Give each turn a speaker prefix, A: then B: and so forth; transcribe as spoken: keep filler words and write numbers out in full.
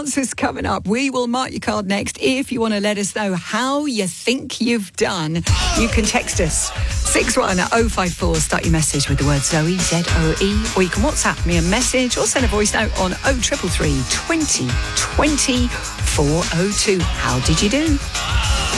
A: answers coming up. We will mark your card next. If you want to let us know how you think you've done, you can text us six one oh five four. Start your message with the word Zoe, Z O E, or you can WhatsApp me a message or send a voice note on oh triple three twenty twenty four oh two. How did you do?